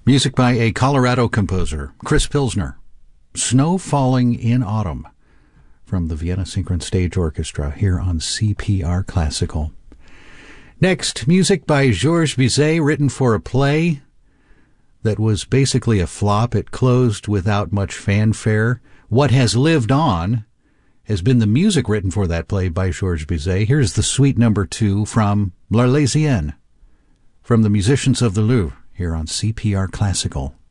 Music by a Colorado composer, Chris Pilsner. Snow Falling in Autumn from the Vienna Synchron Stage Orchestra here on CPR Classical. Next, music by Georges Bizet, written for a play that was basically a flop. It closed without much fanfare. What has lived on has been the music written for that play by Georges Bizet. Here's the Suite Number 2 from L'Arlésienne, from the Musicians of the Louvre here on CPR Classical.